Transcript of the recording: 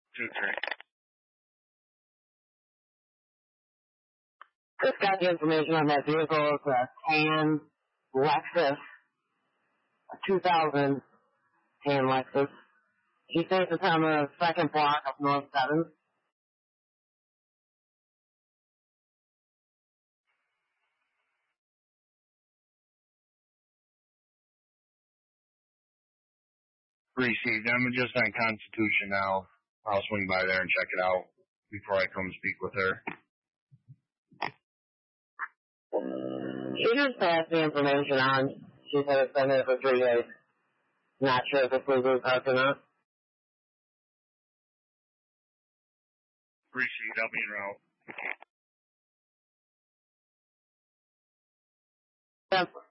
2-3. Just got the information on that vehicle. It's a tan Lexus, a 2000 tan Lexus. He says it's on the second block of North 7th. Received. I'm just on Constitution now. I'll swing by there and check it out before I come speak with her. She just passed the information on. She said it's been there for 3 days. Not sure if it's legally parked or not. Received. I'll be en route. Yep.